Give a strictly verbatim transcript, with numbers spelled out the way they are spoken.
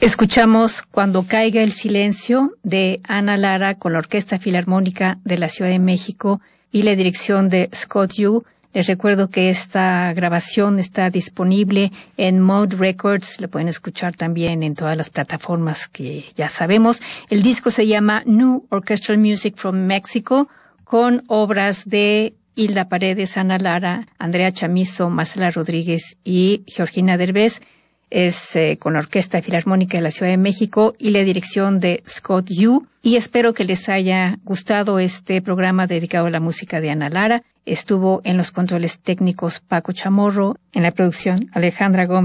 Escuchamos Cuando caiga el silencio de Ana Lara con la Orquesta Filarmónica de la Ciudad de México y la dirección de Scott Yu. Les recuerdo que esta grabación está disponible en Mode Records. La pueden escuchar también en todas las plataformas que ya sabemos. El disco se llama New Orchestral Music from Mexico, con obras de Hilda Paredes, Ana Lara, Andrea Chamizo, Marcela Rodríguez y Georgina Derbez. Es eh, con la Orquesta Filarmónica de la Ciudad de México y la dirección de Scott Yu. Y espero que les haya gustado este programa dedicado a la música de Ana Lara. Estuvo en los controles técnicos Paco Chamorro, en la producción Alejandra Gómez.